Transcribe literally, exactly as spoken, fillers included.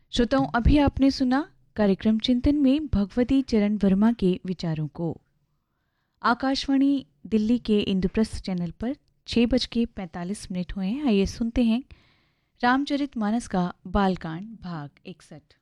श्रोताओं, अभी आपने सुना कार्यक्रम चिंतन में भगवती चरण वर्मा के विचारों को। आकाशवाणी दिल्ली के इंद्रप्रस्थ चैनल पर छः बज के पैंतालीस मिनट हुए हैं। आइए सुनते हैं रामचरितमानस का बालकांड भाग इकसठ।